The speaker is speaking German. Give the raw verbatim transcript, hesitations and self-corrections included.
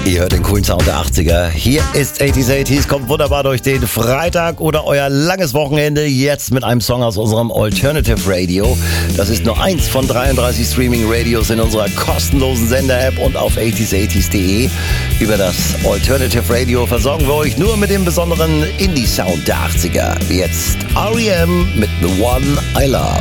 Ihr hört den coolen Sound der achtziger. Hier ist achtziger achtziger, kommt wunderbar durch den Freitag oder euer langes Wochenende. Jetzt mit einem Song aus unserem Alternative Radio. Das ist nur eins von dreiunddreißig Streaming-Radios in unserer kostenlosen Sender-App und auf achtziger achtziger punkt de. Über das Alternative Radio versorgen wir euch nur mit dem besonderen Indie-Sound der achtziger. Jetzt R E M mit The One I Love.